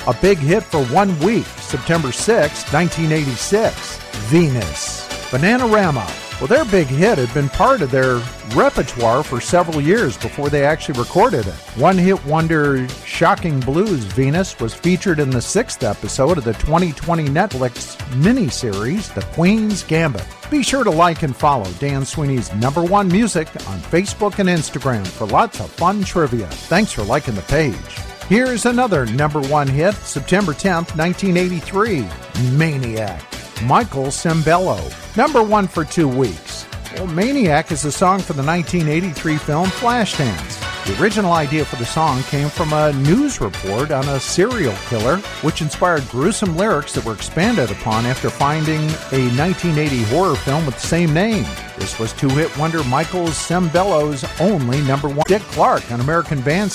A big hit for 1 week, September 6, 1986, Venus. Bananarama. Well, their big hit had been part of their repertoire for several years before they actually recorded it. One-hit wonder Shocking Blues, Venus, was featured in the 6th episode of the 2020 Netflix miniseries, The Queen's Gambit. Be sure to like and follow Dan Sweeney's #1 Music on Facebook and Instagram for lots of fun trivia. Thanks for liking the page. Here's another #1 hit, September 10th, 1983, Maniac. Michael Sembello, #1 for 2 weeks. Well, Maniac is a song for the 1983 film Flashdance. The original idea for the song came from a news report on a serial killer, which inspired gruesome lyrics that were expanded upon after finding a 1980 horror film with the same name. This was two-hit wonder Michael Sembello's only #1. Dick Clark, an American band